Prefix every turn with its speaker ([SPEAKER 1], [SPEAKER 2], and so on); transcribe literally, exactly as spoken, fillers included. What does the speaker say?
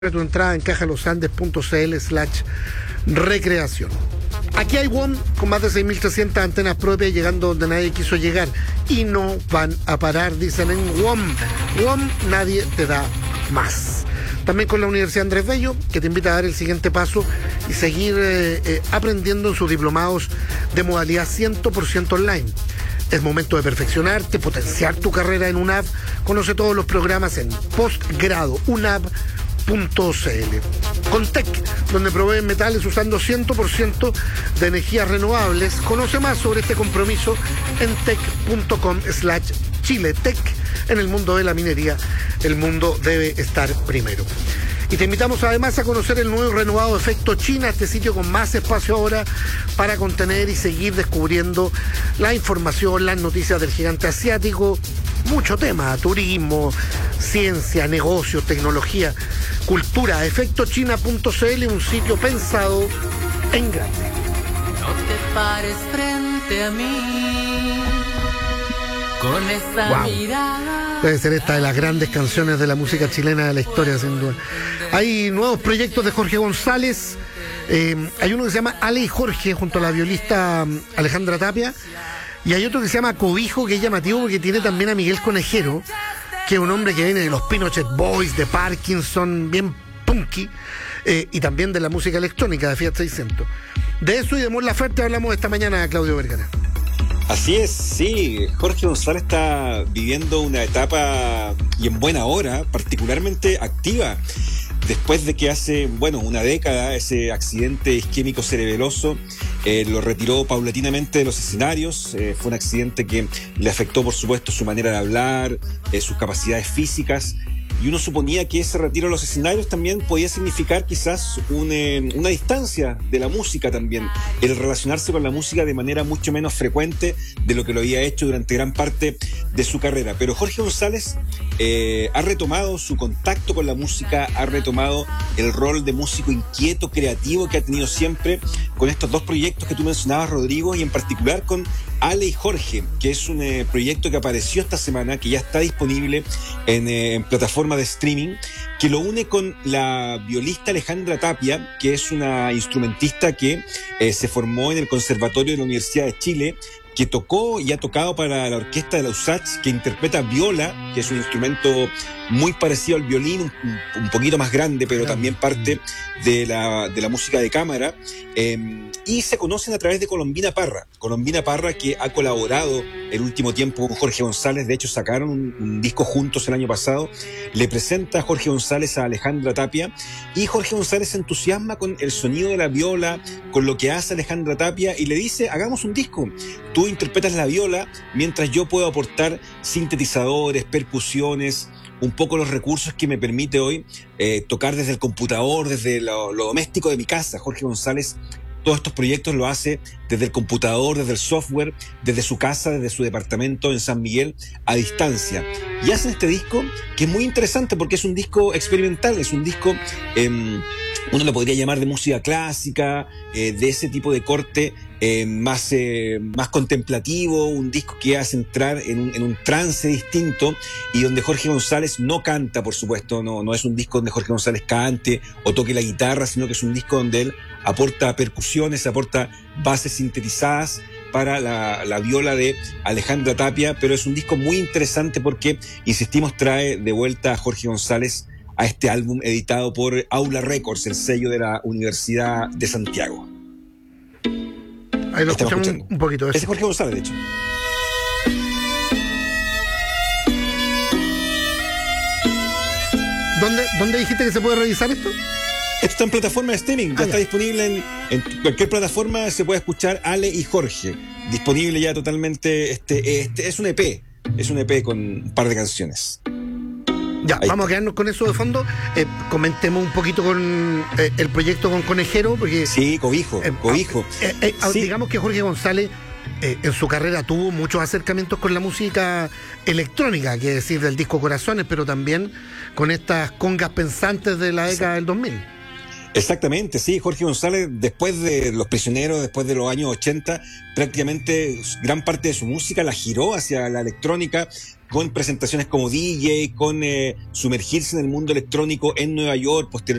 [SPEAKER 1] tu entrada en cajalosandes.cl slash recreación. Aquí hay W O M con más de seis mil trescientas antenas propias llegando donde nadie quiso llegar y no van a parar, dicen en W O M. W O M, nadie te da más. También con la Universidad Andrés Bello, que te invita a dar el siguiente paso y seguir eh, eh, aprendiendo en sus diplomados de modalidad cien por ciento online. Es momento de perfeccionarte, potenciar tu carrera en UNAV. Conoce todos los programas en postgrado unav punto cl. Contec, donde proveen metales usando cien por ciento de energías renovables. Conoce más sobre este compromiso en tec.com slash chiletec. En el mundo de la minería, el mundo debe estar primero. Y te invitamos además a conocer el nuevo y renovado Efecto China, este sitio con más espacio ahora para contener y seguir descubriendo la información, las noticias del gigante asiático, mucho tema, turismo, ciencia, negocios, tecnología, cultura. efecto china punto cl, un sitio pensado en grande.
[SPEAKER 2] No te pares frente a mí con esa
[SPEAKER 1] Wow.
[SPEAKER 2] mirada.
[SPEAKER 1] Debe ser esta de las grandes canciones de la música chilena de la historia, sin duda. Hay nuevos proyectos de Jorge González. Eh, hay uno que se llama Ale y Jorge, junto a la violista um, Alejandra Tapia. Y hay otro que se llama Cobijo, que es llamativo porque tiene también a Miguel Conejero, que es un hombre que viene de los Pinochet Boys, de Parkinson, bien punky, eh, y también de la música electrónica de Fiat seiscientos. De eso y de Mon Laferte hablamos esta mañana, Claudio Vergara.
[SPEAKER 3] Así es, sí. Jorge González está viviendo una etapa y en buena hora, particularmente activa. Después de que hace, bueno, una década ese accidente isquémico cerebeloso eh, lo retiró paulatinamente de los escenarios. Eh, fue un accidente que le afectó, por supuesto, su manera de hablar, eh, sus capacidades físicas. Y uno suponía que ese retiro de los escenarios también podía significar quizás un, eh, una distancia de la música también, el relacionarse con la música de manera mucho menos frecuente de lo que lo había hecho durante gran parte de su carrera. Pero Jorge González eh, ha retomado su contacto con la música, ha retomado el rol de músico inquieto, creativo que ha tenido siempre con estos dos proyectos que tú mencionabas, Rodrigo, y en particular con Ale y Jorge, que es un eh, proyecto que apareció esta semana, que ya está disponible en, eh, en plataforma de streaming, que lo une con la violista Alejandra Tapia, que es una instrumentista que eh, se formó en el Conservatorio de la Universidad de Chile, que tocó y ha tocado para la orquesta de la U S A C H, que interpreta viola, que es un instrumento muy parecido al violín, un, un poquito más grande, pero también parte de la, de la música de cámara. Eh, y se conocen a través de Colombina Parra. Colombina Parra, que ha colaborado el último tiempo con Jorge González. De hecho, sacaron un, un disco juntos el año pasado. Le presenta a Jorge González a Alejandra Tapia. Y Jorge González se entusiasma con el sonido de la viola, con lo que hace Alejandra Tapia, y le dice: hagamos un disco. Tú interpretas la viola mientras yo puedo aportar sintetizadores, percusiones, un poco los recursos que me permite hoy eh, tocar desde el computador, desde lo, lo doméstico de mi casa. Jorge González todos estos proyectos lo hace desde el computador, desde el software, desde su casa, desde su departamento en San Miguel, a distancia. Y hacen este disco que es muy interesante porque es un disco experimental, es un disco, eh, uno lo podría llamar de música clásica, eh, de ese tipo de corte eh, más, eh, más contemplativo, un disco que hace entrar en un, en un trance distinto y donde Jorge González no canta, por supuesto, no, no es un disco donde Jorge González cante o toque la guitarra, sino que es un disco donde él aporta percusiones, aporta bases sintetizadas para la, la viola de Alejandra Tapia, pero es un disco muy interesante porque, insistimos, trae de vuelta a Jorge González a este álbum editado por Aula Records, el sello de la Universidad de Santiago.
[SPEAKER 1] Ahí lo
[SPEAKER 3] Estamos
[SPEAKER 1] escuchamos
[SPEAKER 3] escuchando.
[SPEAKER 1] un poquito.
[SPEAKER 3] Ese es Jorge González, de hecho.
[SPEAKER 1] ¿Dónde, ¿Dónde dijiste que se puede revisar esto?
[SPEAKER 3] Esto está en plataforma de streaming, ya
[SPEAKER 1] Ah,
[SPEAKER 3] está
[SPEAKER 1] ya.
[SPEAKER 3] disponible en, en cualquier plataforma, se puede escuchar Ale y Jorge. Disponible ya totalmente, este, este es un E P, es un E P con un par de canciones.
[SPEAKER 1] Ya,
[SPEAKER 3] Ahí
[SPEAKER 1] vamos
[SPEAKER 3] está.
[SPEAKER 1] a quedarnos con eso de fondo. Eh, comentemos un poquito con eh, el proyecto con Conejero, porque
[SPEAKER 3] Sí, cobijo,
[SPEAKER 1] eh,
[SPEAKER 3] cobijo.
[SPEAKER 1] eh, eh,
[SPEAKER 3] Sí.
[SPEAKER 1] digamos que Jorge González eh, en su carrera tuvo muchos acercamientos con la música electrónica, que es decir, del disco Corazones, pero también con estas congas pensantes de la década del dos mil.
[SPEAKER 3] Exactamente, sí, Jorge González, después de Los Prisioneros, después de los años ochenta, prácticamente gran parte de su música la giró hacia la electrónica, con presentaciones como D J, con eh, sumergirse en el mundo electrónico en Nueva York, posteriormente